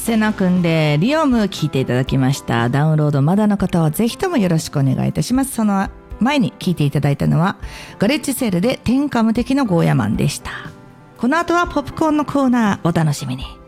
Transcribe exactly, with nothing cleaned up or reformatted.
セナ君でリオム聞いていただきました。ダウンロードまだの方はぜひともよろしくお願いいたします。その前に聞いていただいたのはガレッジセールで天下無敵のゴーヤマンでした。この後はポップコーンのコーナー、お楽しみに。